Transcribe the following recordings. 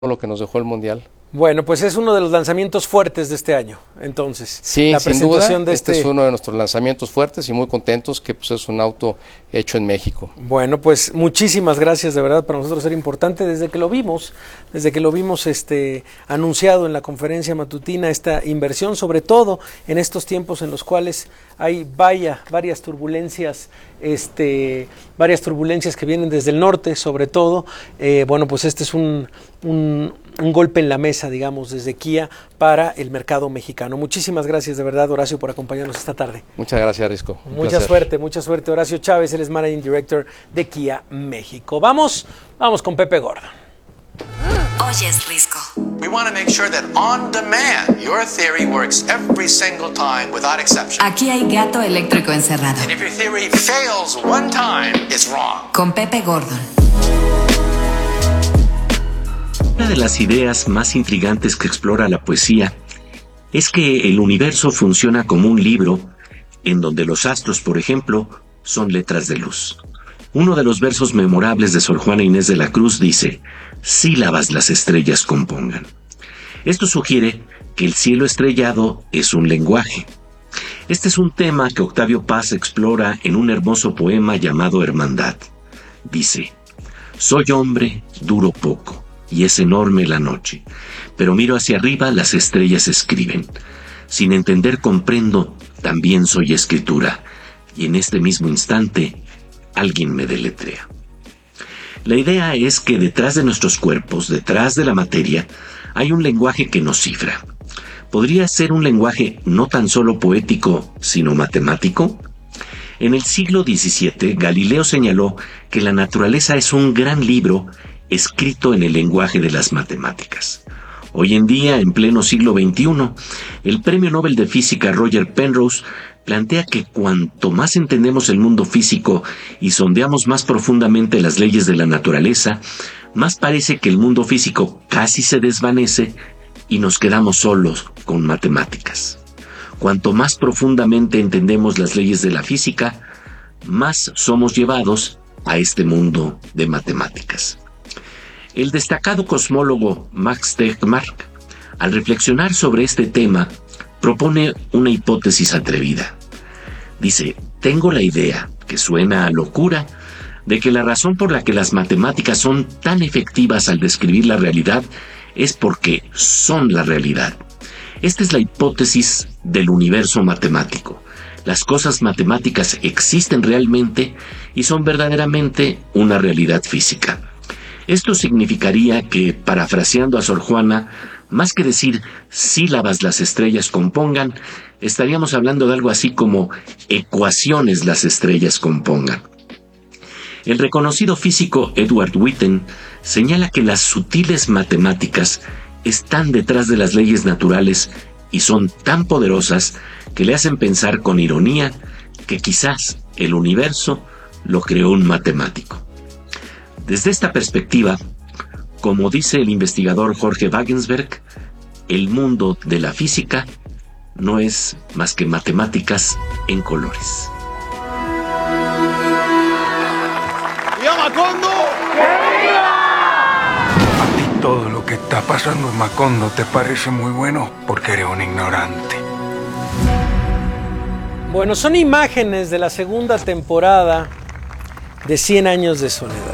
lo que nos dejó el Mundial. Bueno, pues es uno de los lanzamientos fuertes de este año, entonces. Sí, la sin presentación duda, de este es uno de nuestros lanzamientos fuertes y muy contentos que pues, es un auto hecho en México. Bueno, pues muchísimas gracias, de verdad, para nosotros era importante desde que lo vimos anunciado en la conferencia matutina, esta inversión, sobre todo en estos tiempos en los cuales hay varias turbulencias que vienen desde el norte, sobre todo. Bueno, pues este es un golpe en la mesa, digamos, desde Kia para el mercado mexicano. Muchísimas gracias, de verdad, Horacio, por acompañarnos esta tarde. Muchas gracias, Risco. Mucha suerte, Horacio Chávez, él es Managing Director de Kia México. Vamos con Pepe Gordon. Oye, es Risco. We want to make sure that on demand, your theory works every single time without exception. Aquí hay gato eléctrico encerrado. And if your theory fails one time, it's wrong. Con Pepe Gordon. Una de las ideas más intrigantes que explora la poesía es que el universo funciona como un libro en donde los astros, por ejemplo, son letras de luz. Uno de los versos memorables de Sor Juana Inés de la Cruz dice: sílabas las estrellas compongan. Esto sugiere que el cielo estrellado es un lenguaje. Este es un tema que Octavio Paz explora en un hermoso poema llamado Hermandad. Dice: soy hombre, duro poco, y es enorme la noche, pero miro hacia arriba, las estrellas escriben. Sin entender comprendo, también soy escritura, y en este mismo instante alguien me deletrea. La idea es que detrás de nuestros cuerpos, detrás de la materia, hay un lenguaje que nos cifra. ¿Podría ser un lenguaje no tan solo poético, sino matemático? En el siglo XVII, Galileo señaló que la naturaleza es un gran libro escrito en el lenguaje de las matemáticas. Hoy en día, en pleno siglo XXI, el Premio Nobel de Física Roger Penrose plantea que cuanto más entendemos el mundo físico y sondeamos más profundamente las leyes de la naturaleza, más parece que el mundo físico casi se desvanece y nos quedamos solos con matemáticas. Cuanto más profundamente entendemos las leyes de la física, más somos llevados a este mundo de matemáticas. El destacado cosmólogo Max Tegmark, al reflexionar sobre este tema, propone una hipótesis atrevida. Dice: tengo la idea, que suena a locura, de que la razón por la que las matemáticas son tan efectivas al describir la realidad es porque son la realidad. Esta es la hipótesis del universo matemático. Las cosas matemáticas existen realmente y son verdaderamente una realidad física. Esto significaría que, parafraseando a Sor Juana, más que decir sílabas las estrellas compongan, estaríamos hablando de algo así como ecuaciones las estrellas compongan. El reconocido físico Edward Witten señala que las sutiles matemáticas están detrás de las leyes naturales y son tan poderosas que le hacen pensar con ironía que quizás el universo lo creó un matemático. Desde esta perspectiva, como dice el investigador Jorge Wagensberg, el mundo de la física no es más que matemáticas en colores. ¡Viva Macondo! A ti todo lo que está pasando en Macondo te parece muy bueno porque eres un ignorante. Bueno, son imágenes de la segunda temporada de 100 años de soledad.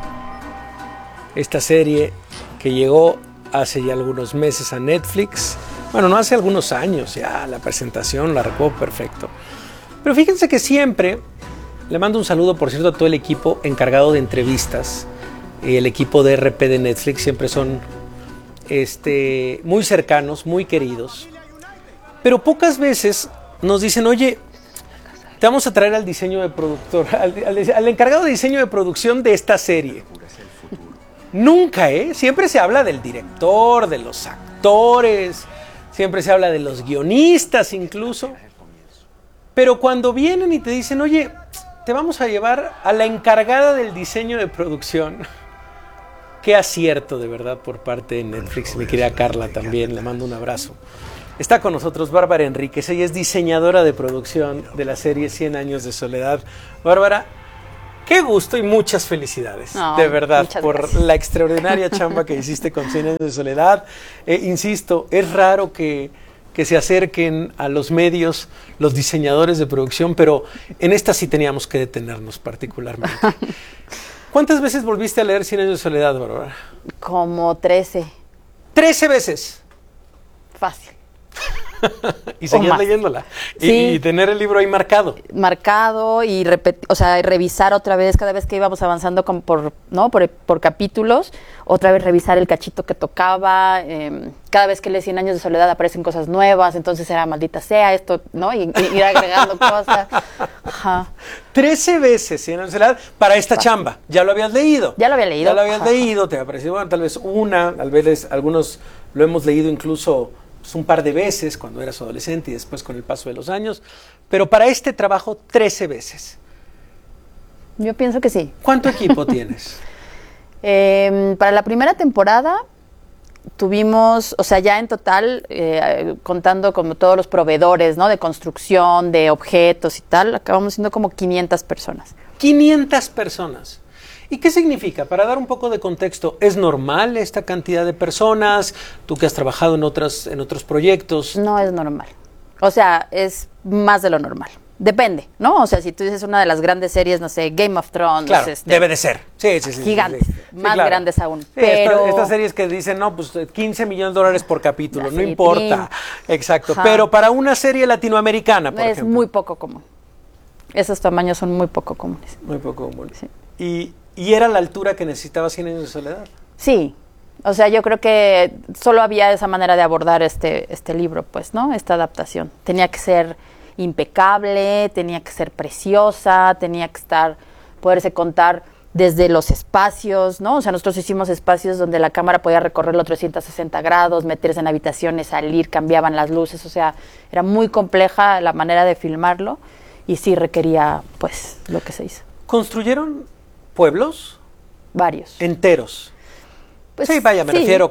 Esta serie que llegó hace ya algunos meses a Netflix. Bueno, no hace algunos años, ya la presentación la recuerdo perfecto. Pero fíjense que siempre, le mando un saludo, por cierto, a todo el equipo encargado de entrevistas. El equipo de RP de Netflix siempre son muy cercanos, muy queridos. Pero pocas veces nos dicen: oye, te vamos a traer al diseño de productor, al encargado de diseño de producción de esta serie. Nunca, siempre se habla del director, de los actores, siempre se habla de los guionistas incluso. Pero cuando vienen y te dicen: oye, te vamos a llevar a la encargada del diseño de producción. Qué acierto, de verdad, por parte de Netflix. Mi querida Carla también, le mando un abrazo. Está con nosotros Bárbara Enríquez, ella es diseñadora de producción de la serie 100 años de soledad. Bárbara, Qué gusto y muchas felicidades, No, de verdad, muchas por gracias. la extraordinaria chamba que hiciste con 100 años de soledad. Insisto, es raro que se acerquen a los medios los diseñadores de producción, pero en esta sí teníamos que detenernos particularmente. ¿Cuántas veces volviste a leer 100 años de soledad, Bárbara? Como 13. 13 veces. Fácil. Y seguías más. leyéndola. Sí. Y tener el libro ahí marcado. Marcado y revisar otra vez cada vez que íbamos avanzando por capítulos, otra vez revisar el cachito que tocaba. Cada vez que lees 100 años de soledad aparecen cosas nuevas, entonces era maldita sea esto, ¿no? Y ir agregando cosas. Ajá. 13 veces 100 años de soledad para esta chamba. Ya lo habías leído. Ya lo había leído. Ya lo habías Ajá. leído, te ha parecido, bueno, tal vez una, tal vez algunos lo hemos leído incluso un par de veces cuando eras adolescente y después con el paso de los años, pero para este trabajo 13 veces. Yo pienso que sí. ¿Cuánto equipo tienes? Para la primera temporada tuvimos, o sea, ya en total, contando como todos los proveedores, ¿no? De construcción, de objetos y tal, acabamos siendo como 500 personas. 500 personas. ¿Y qué significa? Para dar un poco de contexto, ¿es normal esta cantidad de personas? Tú que has trabajado en otros proyectos. No es normal. O sea, es más de lo normal. Depende, ¿no? O sea, si tú dices una de las grandes series, no sé, Game of Thrones. Claro, debe de ser. Sí. Gigantes, más claro. grandes aún. Sí, pero estas series que dicen, no, pues 15 millones de dólares por capítulo, La no serie importa. Trin. Exacto. Ajá. Pero para una serie latinoamericana, por es ejemplo. muy poco común. Esos tamaños son muy poco comunes. Muy poco común. Sí. ¿Y era la altura que necesitaba 100 años de soledad? Sí, o sea, yo creo que solo había esa manera de abordar este libro, pues, ¿no? Esta adaptación. Tenía que ser impecable, tenía que ser preciosa, tenía que poderse contar desde los espacios, ¿no? O sea, nosotros hicimos espacios donde la cámara podía recorrerlo 360 grados, meterse en habitaciones, salir, cambiaban las luces, o sea, era muy compleja la manera de filmarlo y sí requería, pues, lo que se hizo. ¿Construyeron pueblos? Varios. Enteros. Pues, sí, vaya, me sí. refiero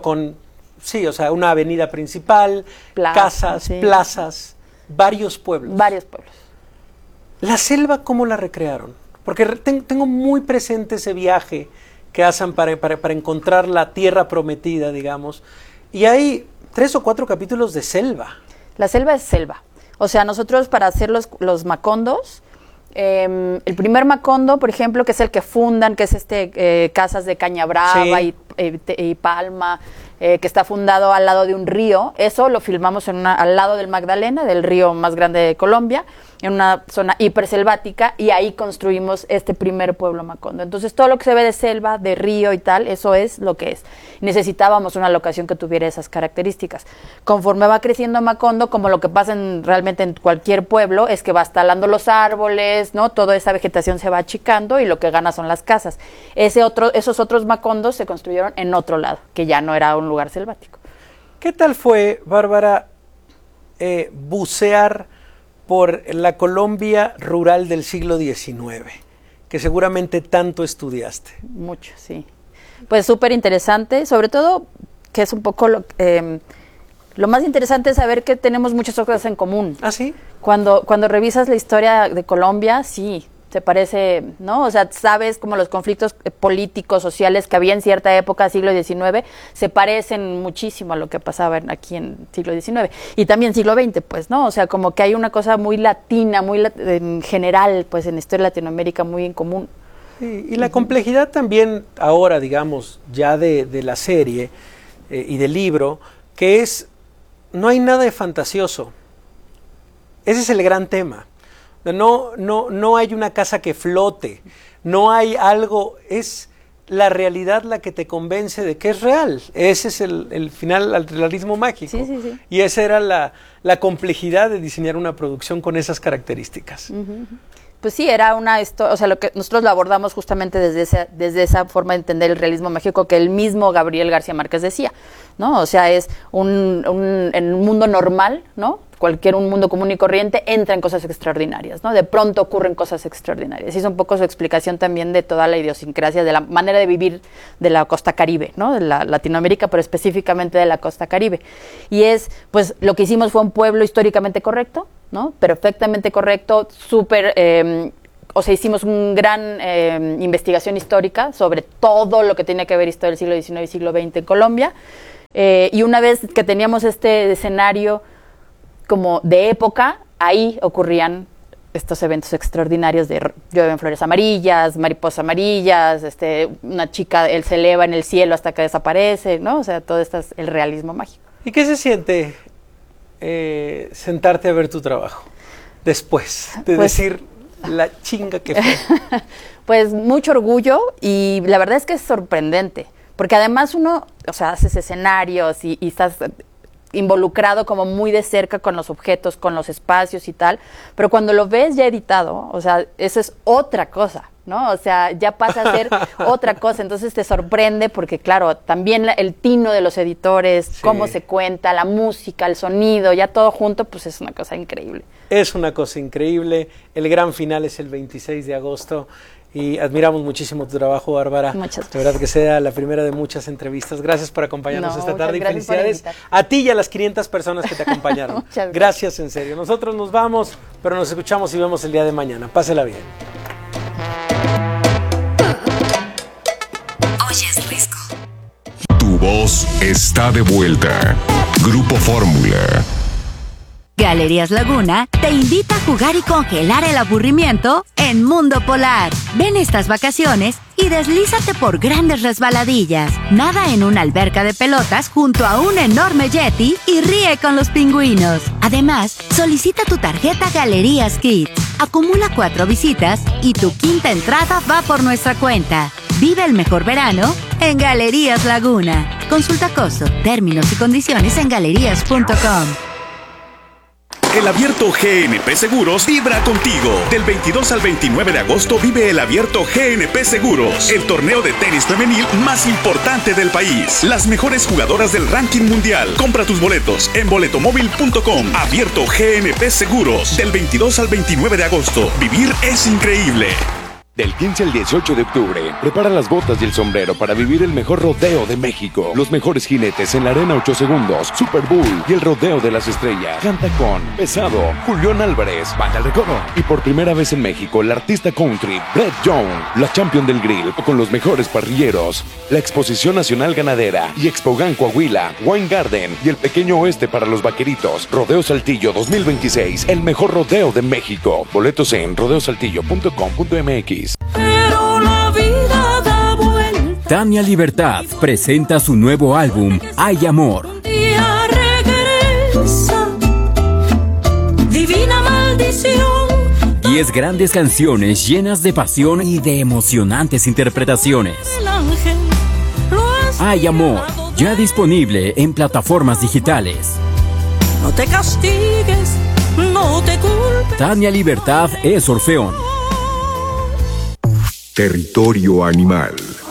o sea, una avenida principal, casas, sí. plazas, varios pueblos. Varios pueblos. ¿La selva cómo la recrearon? Porque tengo muy presente ese viaje que hacen para encontrar la tierra prometida, digamos, y hay 3 o 4 capítulos de selva. La selva es selva. O sea, nosotros para hacer los macondos, el primer macondo, por ejemplo, que es el que fundan, que es casas de caña brava Sí. y palma, que está fundado al lado de un río. Eso lo filmamos al lado del Magdalena, del río más grande de Colombia, en una zona hiperselvática, y ahí construimos este primer pueblo macondo. Entonces, todo lo que se ve de selva, de río y tal, eso es lo que es. Necesitábamos una locación que tuviera esas características. Conforme va creciendo Macondo, como lo que pasa realmente en cualquier pueblo, es que va talando los árboles, ¿no? Toda esa vegetación se va achicando y lo que gana son las casas. Esos otros macondos se construyeron en otro lado, que ya no era un lugar selvático. ¿Qué tal fue, Bárbara, bucear por la Colombia rural del siglo XIX, que seguramente tanto estudiaste? Mucho, sí. Pues súper interesante, sobre todo que es un poco lo más interesante es saber que tenemos muchas cosas en común. ¿Ah, sí? Cuando revisas la historia de Colombia, sí, te parece, ¿no? O sea, sabes como los conflictos políticos, sociales que había en cierta época, siglo XIX, se parecen muchísimo a lo que pasaba aquí en siglo XIX. Y también siglo XX, pues, ¿no? O sea, como que hay una cosa muy latina, en general, pues, en la historia de Latinoamérica muy en común. Sí, y la complejidad también ahora, digamos, ya de la serie y del libro, que no hay nada de fantasioso. Ese es el gran tema. No hay una casa que flote, no hay algo, es la realidad la que te convence de que es real. Ese es el final, el realismo mágico. Sí. Y esa era la complejidad de diseñar una producción con esas características. Uh-huh. Pues sí, era o sea, lo que nosotros lo abordamos justamente desde esa forma de entender el realismo mágico que el mismo Gabriel García Márquez decía, ¿no? O sea, es en un mundo normal, ¿no? Un mundo común y corriente entra en cosas extraordinarias, ¿no? De pronto ocurren cosas extraordinarias. Y es un poco su explicación también de toda la idiosincrasia, de la manera de vivir de la costa caribe, ¿no? De la Latinoamérica, pero específicamente de la costa caribe. Y pues lo que hicimos fue un pueblo históricamente correcto, ¿no? Perfectamente correcto, súper hicimos una gran investigación histórica sobre todo lo que tenía que ver historia del siglo XIX y siglo XX en Colombia. Y una vez que teníamos este escenario como de época, ahí ocurrían estos eventos extraordinarios de llueven flores amarillas, mariposas amarillas, una chica se eleva en el cielo hasta que desaparece, ¿no? O sea, todo esto es el realismo mágico. ¿Y qué se siente sentarte a ver tu trabajo después de decir la chinga que fue? Pues mucho orgullo, y la verdad es que es sorprendente, porque además uno, o sea, haces escenarios y estás involucrado como muy de cerca con los objetos, con los espacios y tal, pero cuando lo ves ya editado, o sea, eso es otra cosa, ¿no? O sea, ya pasa a ser otra cosa, entonces te sorprende porque, claro, también el tino de los editores, cómo se cuenta, la música, el sonido, ya todo junto, pues es una cosa increíble. Es una cosa increíble. El gran final es el 26 de agosto y admiramos muchísimo tu trabajo, Bárbara. Muchas gracias. De verdad que sea la primera de muchas entrevistas. Gracias por acompañarnos esta tarde y felicidades por a ti y a las 500 personas que te acompañaron. Muchas gracias, en serio. Nosotros nos vamos, pero nos escuchamos y vemos el día de mañana. Pásela bien. Oyes Risco. Tu voz está de vuelta. Grupo Fórmula. Galerías Laguna te invita a jugar y congelar el aburrimiento en Mundo Polar. Ven estas vacaciones y deslízate por grandes resbaladillas. Nada en una alberca de pelotas junto a un enorme yeti y ríe con los pingüinos. Además, solicita tu tarjeta Galerías Kids. Acumula 4 visitas y tu quinta entrada va por nuestra cuenta. Vive el mejor verano en Galerías Laguna. Consulta costo, términos y condiciones en galerías.com. El Abierto GNP Seguros vibra contigo. Del 22 al 29 de agosto vive el Abierto GNP Seguros, el torneo de tenis femenil más importante del país. Las mejores jugadoras del ranking mundial. Compra tus boletos en boletomóvil.com. Abierto GNP Seguros. Del 22 al 29 de agosto. Vivir es increíble. Del 15 al 18 de octubre, prepara las botas y el sombrero para vivir el mejor rodeo de México. Los mejores jinetes en la Arena 8 Segundos, Super Bowl y el Rodeo de las Estrellas. Canta con Pesado, Julián Álvarez, Baja el Recodo. Y por primera vez en México, la artista country, Brett Young, la champion del grill, con los mejores parrilleros. La Exposición Nacional Ganadera y Expogan Coahuila, Wine Garden y el Pequeño Oeste para los vaqueritos. Rodeo Saltillo 2026, el mejor rodeo de México. Boletos en rodeosaltillo.com.mx. Pero la vida da vuelta. Tania Libertad presenta su nuevo álbum Hay Amor. Un día regresa, divina maldición. 10 grandes canciones llenas de pasión y de emocionantes interpretaciones. El ángel lo ha Hay Amor, ya disponible en plataformas digitales. No te castigues, no te culpes. Tania Libertad es Orfeón. Territorio animal.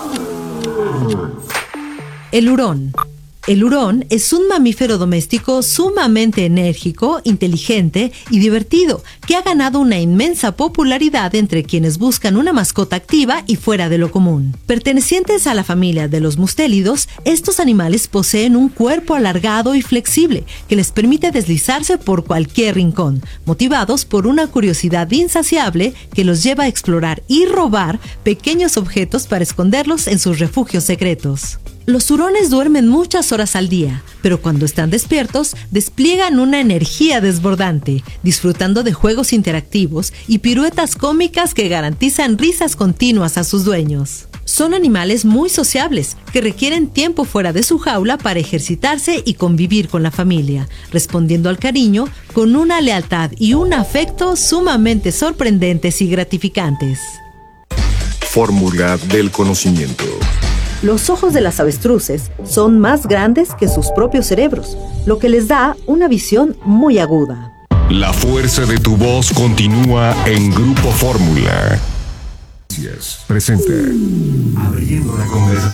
El hurón. El hurón es un mamífero doméstico sumamente enérgico, inteligente y divertido, que ha ganado una inmensa popularidad entre quienes buscan una mascota activa y fuera de lo común. Pertenecientes a la familia de los mustélidos, estos animales poseen un cuerpo alargado y flexible que les permite deslizarse por cualquier rincón, motivados por una curiosidad insaciable que los lleva a explorar y robar pequeños objetos para esconderlos en sus refugios secretos. Los hurones duermen muchas horas al día, pero cuando están despiertos, despliegan una energía desbordante, disfrutando de juegos interactivos y piruetas cómicas que garantizan risas continuas a sus dueños. Son animales muy sociables, que requieren tiempo fuera de su jaula para ejercitarse y convivir con la familia, respondiendo al cariño con una lealtad y un afecto sumamente sorprendentes y gratificantes. Fórmula del conocimiento. Los ojos de las avestruces son más grandes que sus propios cerebros, lo que les da una visión muy aguda. La fuerza de tu voz continúa en Grupo Fórmula. Presenta Abriendo la conversación.